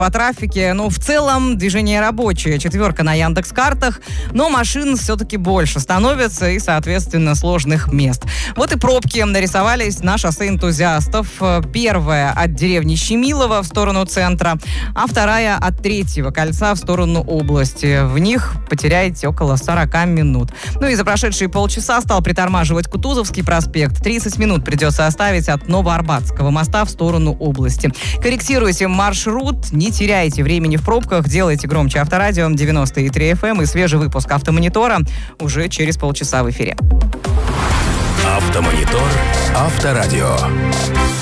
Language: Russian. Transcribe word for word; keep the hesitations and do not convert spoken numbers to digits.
по трафике. Ну, в целом, движение рабочее. Четверка на Яндекс.Картах, но машин все-таки больше становится и, соответственно, сложных мест. Вот и пробки нарисовались на шоссе энтузиастов. Первая от деревни Щемилово в сторону центра, а вторая от Третьего кольца в сторону области. В них потеряете около сорок минут. Ну и за прошедшие полчаса стал притормаживать Кутузовский проспект. тридцать минут придется оставить от Новоарбатского моста в сторону области. Корректируйте маршрут, не теряйте времени в пробках, делайте громче Авторадио девяносто и три эф эм, и свежий выпуск Автомонитора уже через полчаса в эфире. Автомонитор Авторадио.